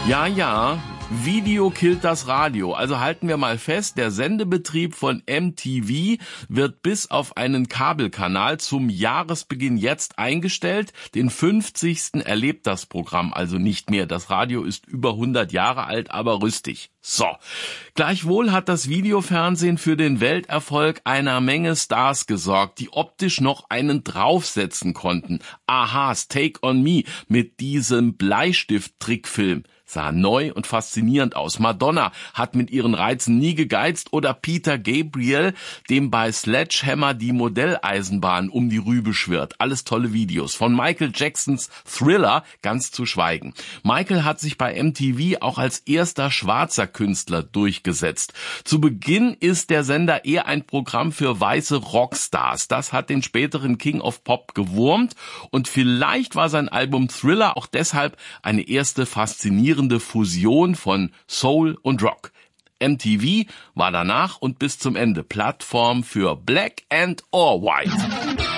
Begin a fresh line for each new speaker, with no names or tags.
Ja, Video killt das Radio. Also halten wir mal fest, der Sendebetrieb von MTV wird bis auf einen Kabelkanal zum Jahresbeginn jetzt eingestellt. Den 50. erlebt das Programm also nicht mehr. Das Radio ist über 100 Jahre alt, aber rüstig. So, gleichwohl hat das Videofernsehen für den Welterfolg einer Menge Stars gesorgt, die optisch noch einen draufsetzen konnten. Aha's Take on Me mit diesem Bleistift-Trickfilm sah neu und faszinierend aus. Madonna hat mit ihren Reizen nie gegeizt oder Peter Gabriel, dem bei Sledgehammer die Modelleisenbahn um die Rübe schwirrt. Alles tolle Videos. Von Michael Jacksons Thriller ganz zu schweigen. Michael hat sich bei MTV auch als erster schwarzer Künstler durchgesetzt. Zu Beginn ist der Sender eher ein Programm für weiße Rockstars. Das hat den späteren King of Pop gewurmt und vielleicht war sein Album Thriller auch deshalb eine erste faszinierende Fusion von Soul und Rock. MTV war danach und bis zum Ende Plattform für Black and or White.